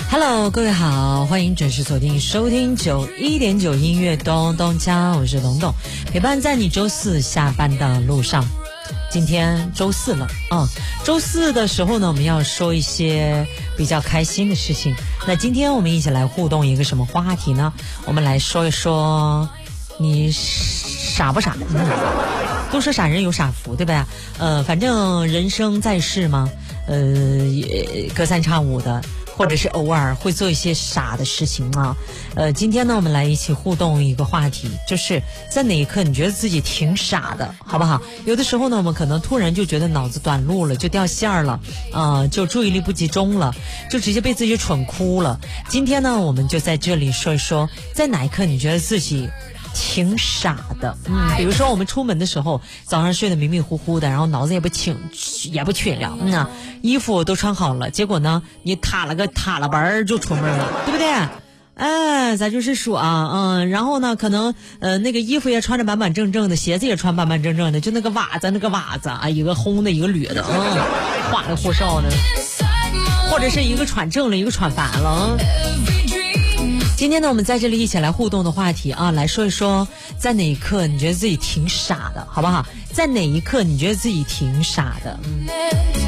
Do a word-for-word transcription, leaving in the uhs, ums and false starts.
Hello， 各位好，欢迎准时锁定收听九一点九音乐咚咚锵，我是董董，陪伴在你周四下班的路上。今天周四了啊、嗯，周四的时候呢，我们要说一些比较开心的事情。那今天我们一起来互动一个什么话题呢？我们来说一说你傻不傻？嗯、都说傻人有傻福，对吧？呃，反正人生在世嘛，呃，也隔三差五的。或者是偶尔会做一些傻的事情啊，呃，今天呢，我们来一起互动一个话题，就是在哪一刻你觉得自己挺傻的，好不好？有的时候呢，我们可能突然就觉得脑子短路了，就掉线儿了，啊、呃，就注意力不集中了，就直接被自己蠢哭了。今天呢，我们就在这里说一说，在哪一刻你觉得自己挺傻的，嗯，比如说我们出门的时候，早上睡得迷迷糊糊的，然后脑子也不清也不清了，嗯啊，衣服都穿好了，结果呢，你踏了个踏了板就出门了，对不对？哎，咱就是说啊，嗯，然后呢，可能呃那个衣服也穿着板板正正的，鞋子也穿板板正正的，就那个袜子那个袜子啊，一个红的，一个绿的，嗯，花里胡哨的，或者是一个穿正了，一个穿反了。今天呢，我们在这里一起来互动的话题啊，来说一说，在哪一刻你觉得自己挺傻的，好不好？在哪一刻你觉得自己挺傻的？嗯。